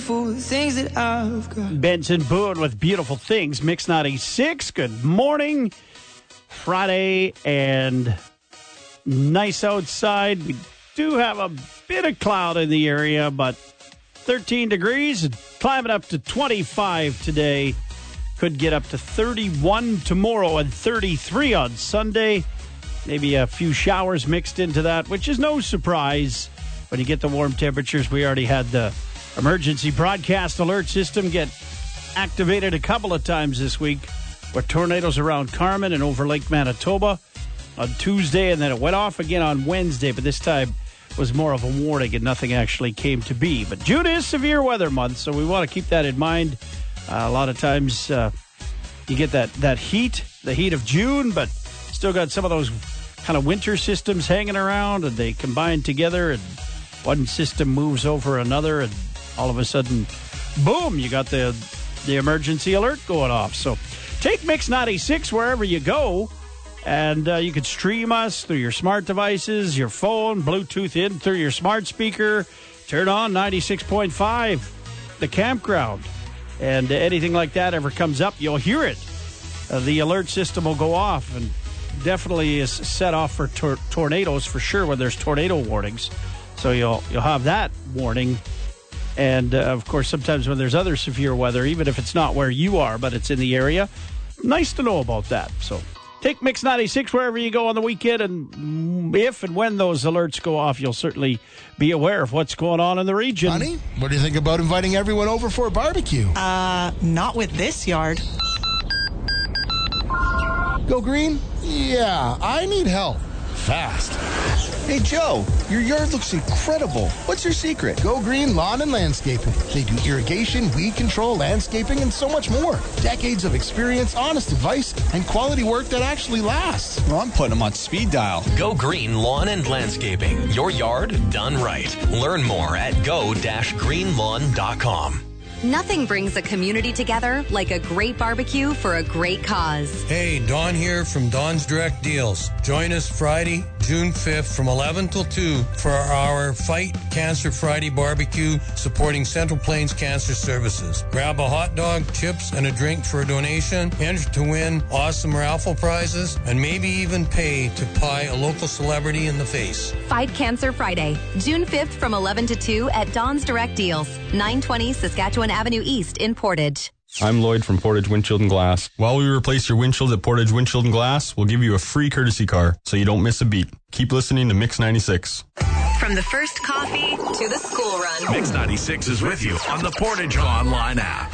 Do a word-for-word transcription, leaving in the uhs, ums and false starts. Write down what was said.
beautiful things that I've got. Benson Boone with Beautiful Things, Mix ninety-six. Good morning. Friday and nice outside. We do have a bit of cloud in the area, but thirteen degrees and climbing up to twenty-five today. Could get up to thirty-one tomorrow and thirty-three on Sunday. Maybe a few showers mixed into that, which is no surprise when you get the warm temperatures. We already had the emergency broadcast alert system get activated a couple of times this week with tornadoes around Carmen and over Lake Manitoba on Tuesday, and then it went off again on Wednesday, but this time was more of a warning and nothing actually came to be. But June is severe weather month, so we want to keep that in mind. Uh, a lot of times uh, you get that, that heat, the heat of June, but still got some of those kind of winter systems hanging around, and they combine together, and one system moves over another, and all of a sudden, boom, you got the the emergency alert going off. So take Mix ninety-six wherever you go, and uh, you can stream us through your smart devices, your phone, Bluetooth in through your smart speaker, turn on ninety-six point five, the campground, and anything like that ever comes up, you'll hear it. Uh, the alert system will go off, and definitely is set off for tor- tornadoes for sure when there's tornado warnings. So you'll you'll have that warning. And, uh, of course, sometimes when there's other severe weather, even if it's not where you are, but it's in the area, nice to know about that. So take Mix ninety-six wherever you go on the weekend, and if and when those alerts go off, you'll certainly be aware of what's going on in the region. Honey, what do you think about inviting everyone over for a barbecue? Uh, not with this yard. Go green? Yeah, I need help. Fast. Hey, Joe, your yard looks incredible. What's your secret? Go Green Lawn and Landscaping. They do irrigation, weed control, landscaping, and so much more. Decades of experience, honest advice, and quality work that actually lasts. Well, I'm putting them on speed dial. Go Green Lawn and Landscaping. Your yard done right. Learn more at go dash green lawn dot com. Nothing brings a community together like a great barbecue for a great cause. Hey, Don here from Don's Direct Deals. Join us Friday, June fifth from eleven till two for our Fight Cancer Friday barbecue supporting Central Plains Cancer Services. Grab a hot dog, chips, and a drink for a donation. Enter to win awesome raffle prizes and maybe even pay to pie a local celebrity in the face. Fight Cancer Friday, June fifth from eleven to two at Don's Direct Deals, nine twenty Saskatchewan Avenue East in Portage. I'm Lloyd from Portage Windshield and Glass. While we replace your windshield at Portage Windshield and Glass, we'll give you a free courtesy car so you don't miss a beat. Keep listening to Mix ninety-six. From the first coffee to the school run, Mix ninety-six is with you on the Portage Online app.